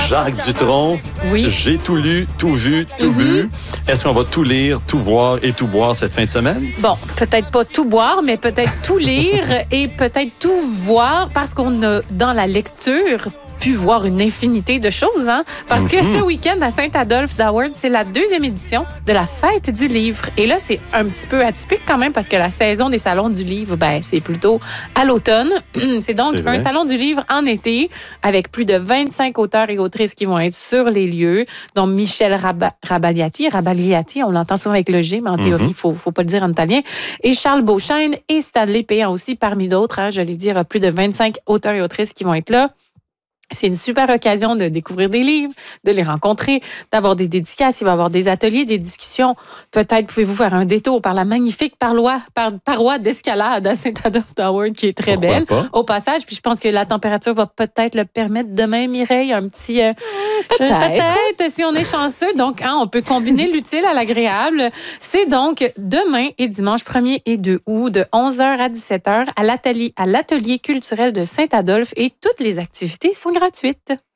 Jacques Dutronc. Oui. J'ai tout lu, tout vu, tout bu. Est-ce qu'on va tout lire, tout voir et tout boire cette fin de semaine? Bon, peut-être pas tout boire, mais peut-être tout lire et peut-être tout voir parce qu'on a, dans la lecture, pu voir une infinité de choses, hein? Parce que ce week-end à Saint-Adolphe d'Howard, c'est la 2e édition de la Fête du livre. Et là, c'est un petit peu atypique quand même parce que la saison des salons du livre, c'est plutôt à l'automne. C'est donc un salon du livre en été avec plus de 25 auteurs et autrices qui vont être sur les lieux, dont Michel Rabagliati, on l'entend souvent avec le G, mais en théorie, il faut pas le dire en italien, et Charles Beauchesne et Stanley Péan aussi, parmi d'autres, hein, je vais dire plus de 25 auteurs et autrices qui vont être là. C'est une super occasion de découvrir des livres, de les rencontrer, d'avoir des dédicaces. Il va y avoir des ateliers, des discussions. Peut-être pouvez-vous faire un détour par la magnifique paroi d'escalade à Saint-Adolphe d'Howard qui est très belle au passage. Puis je pense que la température va peut-être le permettre demain, Mireille, un petit... Peut-être, si on est chanceux. Donc, on peut combiner l'utile à l'agréable. C'est donc demain et dimanche 1er et 2 août de 11h à 17h à l'atelier culturel de Saint-Adolphe et toutes les activités sont gratuites.